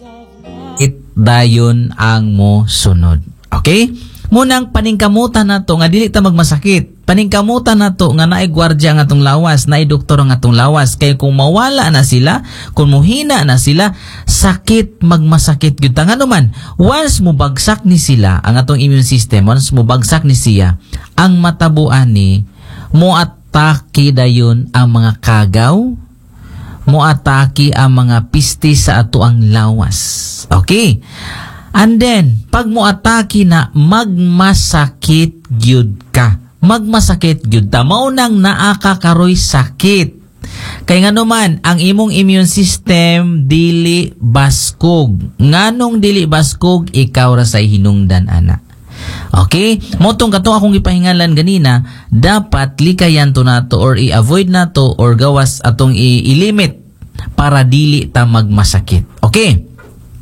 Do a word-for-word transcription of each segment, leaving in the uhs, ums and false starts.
it dayon ang mo sunod. Okay? Munang paningkamutan na to nga dili ta magmasakit. Paningkamutan na to nga naay gwardiya nga atong lawas, naay doktor nga atong lawas. Kaya kung mawala na sila, kung muhina na sila, sakit magmasakit gyud ta. Nga naman, once mo bagsak ni sila ang atong immune system, once mo bagsak ni siya, ang matabuan ni mo atake dayon ang mga kagaw, mo atake ang mga pisti sa ato ang lawas. Okay? And then, pag mo atake na, magmasakit gyud ka. Magmasakit gyud ta. Maunang naakakaroy sakit. Kaya nga naman, ang imong immune system, dili baskog. Nganong dili baskog, ikaw ra sa hinungdan, ana. Okay? Motong katong akong ipahingalan ganina, dapat likayan to nato or i-avoid nato or gawas atong i-limit para dili ta magmasakit. Okay?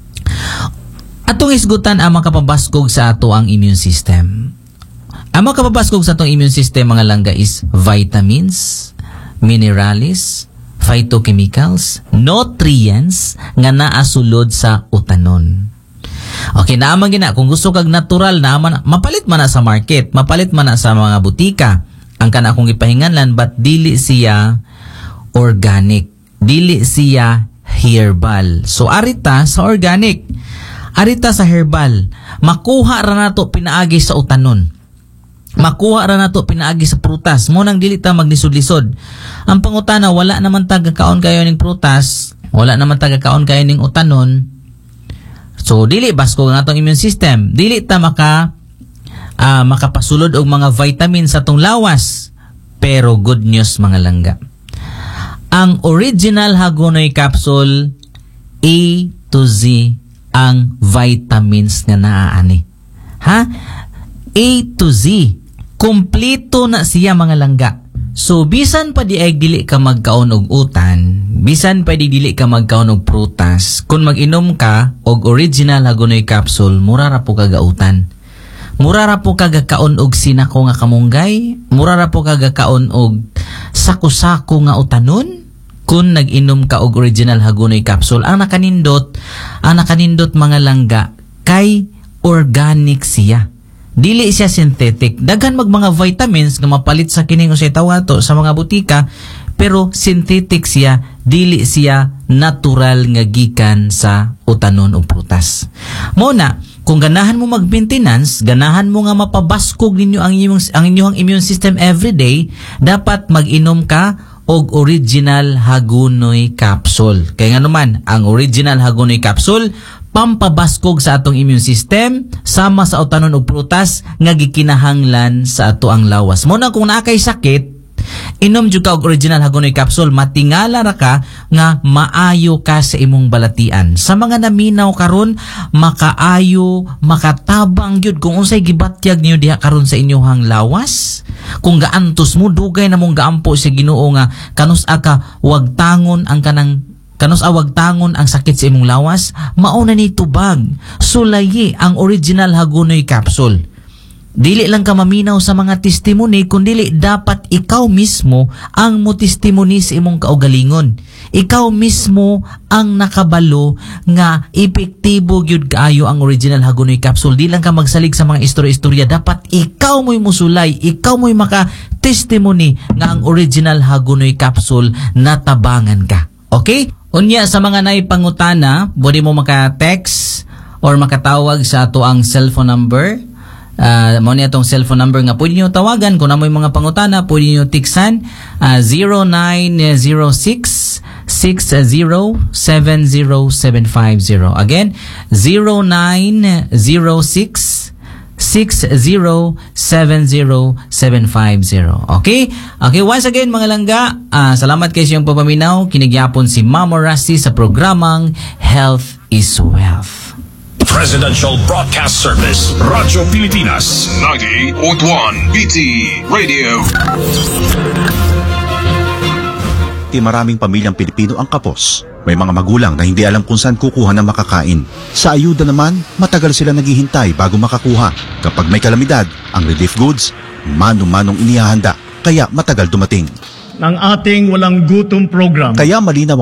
Atong isgutan ang makapabaskog sa ato ang immune system. Ang makapabaskog sa atong immune system mga langga is vitamins, minerals, phytochemicals, nutrients nga naa sulod sa utanon. Okay, naaman gina kung gusto kag natural naaman, mapalit man na sa market, mapalit man na sa mga butika. Ang kana akong ipahinganlan, but dili siya organic, dili siya herbal. So arita sa organic, arita sa herbal, makuha ra nato pinaagi sa utanon. Makuha ra nato pinaagi sa prutas. Mo nang dili ta maglisod-lisod. Ang pangutana, wala naman taga-kaon kayo ning prutas, wala naman taga-kaon kayo ning utanon. So dili basko nga atong immune system. Dili ta maka uh, makapasulod og mga vitamins sa atong lawas. Pero good news mga langga. Ang original Hagonoy capsule, A to Z ang vitamins nga naaani. Ha? A to Z. Kompleto na siya mga langga. So, bisan pa di ay dili ka magkaon og utan, bisan pa di dili ka magkaon og prutas, kung mag-inom ka og original Hagonoy capsule, mura ra po kagautan. Mura ra po kagakaon og sinako nga kamunggay, mura ra po kagakaon og sako-sako nga utanon. Kung nag-inom ka og original Hagonoy capsule, ang nakanindot, ang nakanindot mga langga, kay organic siya. Dili siya synthetic. Daghan mag mga vitamins nga mapalit sa kining usay tawato sa mga butika, pero synthetic siya, dili siya natural nga gikan sa utanon o prutas. Muna, kung ganahan mo mag-maintenance, ganahan mo nga mapabaskog ninyo ang inyong, ang inyong immune system everyday, dapat mag-inom ka og original Hagonoy capsule. Kaya nga naman, ang original Hagonoy capsule, pampabaskog sa atong immune system, sama sa utanon og prutas nga gikinahanglan sa ato ang lawas. Mo na kung naakay sakit, inom jud ka og original Hagonoy capsule, matingala ra ka nga maayo ka sa imong balatian. Sa mga naminaw karon, makaayo, makatabang gyud kung unsay gibatyag niyo diha karon sa inyong lawas. Kung gaantos mo, dugay na mong gaampo sa Ginoo nga kanus-a ka wag tangon ang kanang kanus awag tangon ang sakit sa imong lawas, mauna ni tubag. Sulayi ang original Hagonoy capsule. Dili lang ka maminaw sa mga testimony, kundi dapat ikaw mismo ang mo testimony sa imong kaugalingon. Ikaw mismo ang nakabalo nga epektibo gyud kaayo ang original Hagonoy capsule. Di lang ka magsalig sa mga istorya-istorya, dapat ikaw mo'y musulay, ikaw mo'y maka-testimony nga ang original Hagonoy capsule natabangan ka. Okay? Unya sa mga naipangutana, pwede mo maka-text or makatawag sa ato ang cellphone number. Uh, mo niya itong cellphone number nga pwede nyo tawagan. Kung namoy mga pangutana, pwede nyo tiksan uh, zero nine zero six, six zero seven zero seven five zero. Again, zero nine zero six, six zero seven zero seven five zero. Okay? Okay, once again mga langga, uh, salamat kayo sa iyong papaminaw. Kinigyapon si Mamo Rusty sa programang Health is Wealth. Presidential Broadcast Service, Radyo Pilipinas, ninety point one B T Radio. Di maraming pamilyang Pilipino ang kapos. May mga magulang na hindi alam kung saan kukuha ng makakain. Sa ayuda naman, matagal sila naghihintay bago makakuha. Kapag may kalamidad, ang relief goods, mano-manong inihahanda, kaya matagal dumating. Ng ating walang gutom program. Kaya malinaw